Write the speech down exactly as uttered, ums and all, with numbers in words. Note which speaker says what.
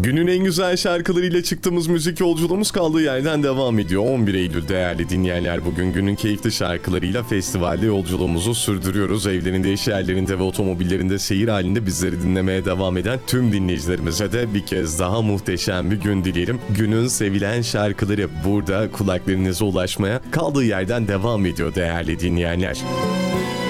Speaker 1: Günün en güzel şarkılarıyla çıktığımız müzik yolculuğumuz kaldığı yerden devam ediyor. on bir Eylül değerli dinleyenler, bugün günün keyifli şarkılarıyla festivalde yolculuğumuzu sürdürüyoruz. Evlerinde, iş yerlerinde ve otomobillerinde seyir halinde bizleri dinlemeye devam eden tüm dinleyicilerimize de bir kez daha muhteşem bir gün dileyelim. Günün sevilen şarkıları burada kulaklarınıza ulaşmaya kaldığı yerden devam ediyor değerli dinleyenler.